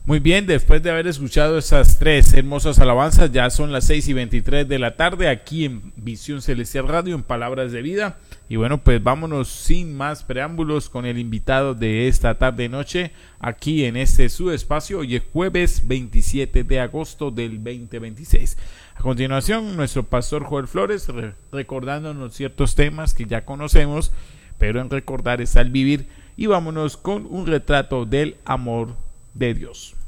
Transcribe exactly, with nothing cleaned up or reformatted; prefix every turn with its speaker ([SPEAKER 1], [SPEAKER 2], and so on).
[SPEAKER 1] Muy bien, después de haber escuchado esas tres hermosas alabanzas, ya son las seis y veintitrés de la tarde aquí en Visión Celestial Radio, en Palabras de Vida. Y bueno, pues vámonos sin más preámbulos con el invitado de esta tarde noche, aquí en este su espacio, hoy es jueves veintisiete de agosto del veinte veintiséis. A continuación, nuestro pastor Joel Flores, re- recordándonos ciertos temas que ya conocemos, pero en recordar está el vivir. Y vámonos con un retrato del amor de Dios.